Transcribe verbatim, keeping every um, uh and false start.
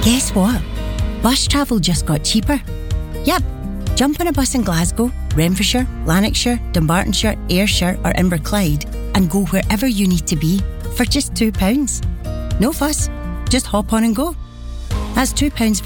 Guess what? Bus travel just got cheaper. Yep, jump on a bus in Glasgow, Renfrewshire, Lanarkshire, Dumbartonshire, Ayrshire or Inverclyde and go wherever you need to be for just two pounds. No fuss, just hop on and go. That's two pounds